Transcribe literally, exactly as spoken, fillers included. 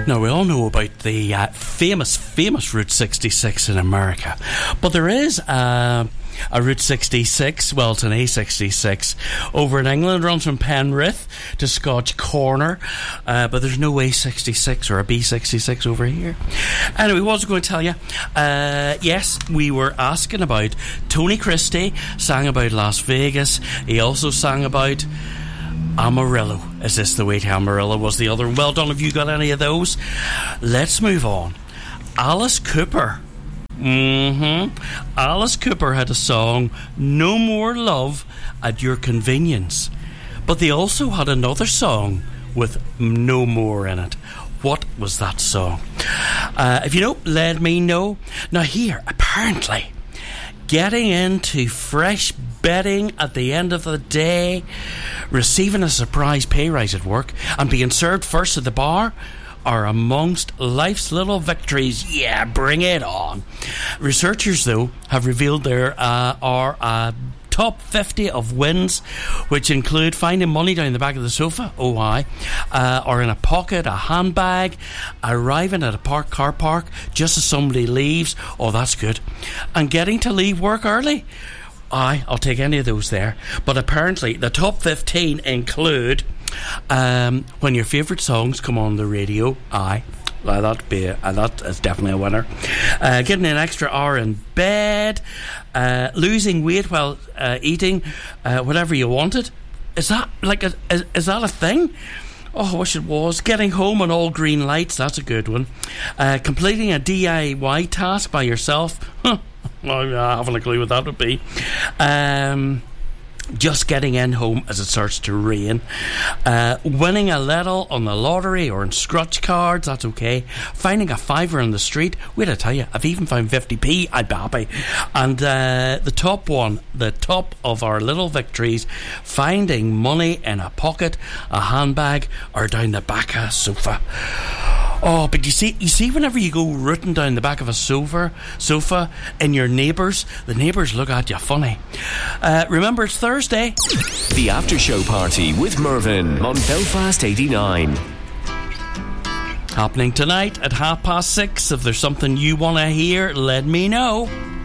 Now, we all know about the uh, famous, famous Route sixty-six in America, but there is uh, a Route sixty-six, well, it's an A sixty-six, over in England. It runs from Penrith to Scotch Corner, uh, but there's no A sixty-six or a B sixty-six over here. Anyway, what was I going to tell you? Uh, yes, we were asking about Tony Christie, sang about Las Vegas. He also sang about Amarillo. Is this the way to Amarillo? Was the other. Well done. Have you got any of those? Let's move on. Alice Cooper. Mm-hmm. Alice Cooper had a song, No More Love at Your Convenience. But they also had another song with no more in it. What was that song? Uh, if you know, let me know. Now here, apparently, getting into fresh bedding at the end of the day, receiving a surprise pay rise at work, and being served first at the bar are amongst life's little victories. Yeah, bring it on. Researchers, though, have revealed there uh, are uh, top fifty of wins, which include finding money down the back of the sofa, oh aye, uh, or in a pocket, a handbag, arriving at a park car park just as somebody leaves, oh that's good, and getting to leave work early. Aye, I'll take any of those there. But apparently the top fifteen include um, when your favourite songs come on the radio. Aye, well, that'd be a, that is definitely a winner. Uh, getting an extra hour in bed, uh, losing weight while uh, eating uh, whatever you wanted. Is that like a, is, is that a thing? Oh, I wish it was. Getting home on all green lights, that's a good one. Uh, completing a D I Y task by yourself. Huh. I haven't a clue what that would be. Um, just getting in home as it starts to rain. Uh, winning a little on the lottery or in scratch cards, that's okay. Finding a fiver on the street. Wait, I tell you, I've even found fifty p. I'd be happy. And uh, the top one, the top of our little victories, finding money in a pocket, a handbag, or down the back of a sofa. Oh, but you see, you see, whenever you go rooting down the back of a sofa, sofa, in your neighbours, the neighbours look at you funny. Uh, remember, it's Thursday. The After Show Party with Mervyn on Belfast eighty-nine. Happening tonight at half past six. If there's something you want to hear, let me know.